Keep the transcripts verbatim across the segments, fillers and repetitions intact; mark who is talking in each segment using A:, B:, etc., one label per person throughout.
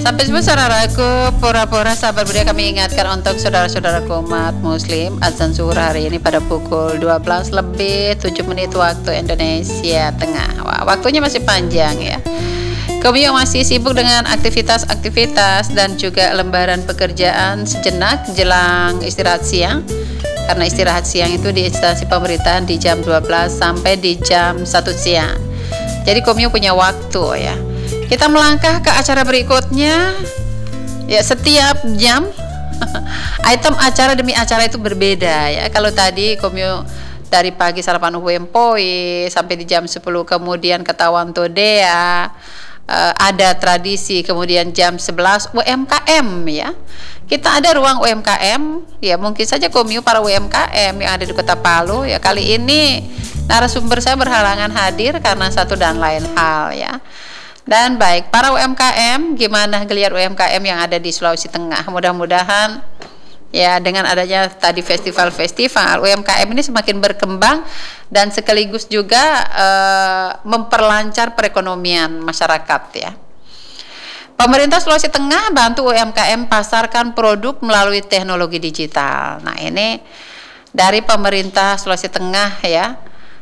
A: Sampai jumpa saudaraku, pura-pura sabar budaya kami ingatkan untuk saudara-saudaraku umat muslim, azan zuhur hari ini pada pukul dua belas lebih tujuh menit waktu Indonesia Tengah. Wah, waktunya masih panjang ya. Kami yang masih sibuk dengan aktivitas-aktivitas dan juga lembaran pekerjaan sejenak jelang istirahat siang. Karena istirahat siang itu di instansi pemerintahan di jam dua belas sampai di jam satu siang. Jadi Komio punya waktu ya. Kita melangkah ke acara berikutnya. Ya, setiap jam item acara demi acara itu berbeda ya. Kalau tadi Komio dari pagi sarapan Uempoi sampai di jam sepuluh kemudian ketahuan Todea, uh, ada tradisi, kemudian jam sebelas U M K M ya. Kita ada ruang U M K M ya, mungkin saja Komio para U M K M yang ada di Kota Palu ya. Kali ini narasumber saya berhalangan hadir karena satu dan lain hal ya. Dan baik, para U M K M, gimana geliat U M K M yang ada di Sulawesi Tengah? Mudah-mudahan ya dengan adanya tadi festival-festival, U M K M ini semakin berkembang dan sekaligus juga uh, memperlancar perekonomian masyarakat ya. Pemerintah Sulawesi Tengah bantu U M K M pasarkan produk melalui teknologi digital. Nah, ini dari pemerintah Sulawesi Tengah ya.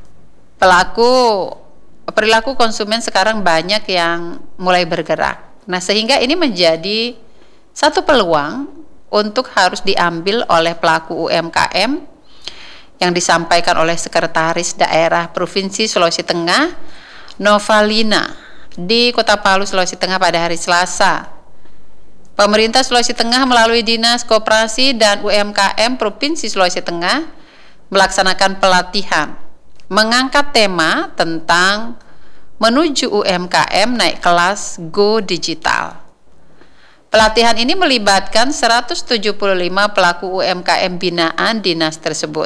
A: Pelaku perilaku konsumen sekarang banyak yang mulai bergerak. Nah, sehingga ini menjadi satu peluang untuk harus diambil oleh pelaku U M K M yang disampaikan oleh Sekretaris Daerah Provinsi Sulawesi Tengah, Novalina, di Kota Palu, Sulawesi Tengah pada hari Selasa. Pemerintah Sulawesi Tengah melalui Dinas Koperasi dan U M K M Provinsi Sulawesi Tengah melaksanakan pelatihan mengangkat tema tentang menuju U M K M naik kelas Go Digital. Pelatihan ini melibatkan seratus tujuh puluh lima pelaku U M K M binaan dinas tersebut.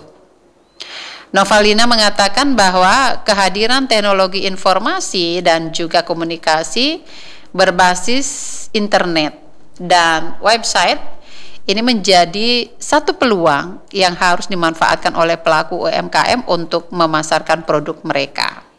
A: Novalina mengatakan bahwa kehadiran teknologi informasi dan juga komunikasi berbasis internet dan website ini menjadi satu peluang yang harus dimanfaatkan oleh pelaku U M K M untuk memasarkan produk mereka.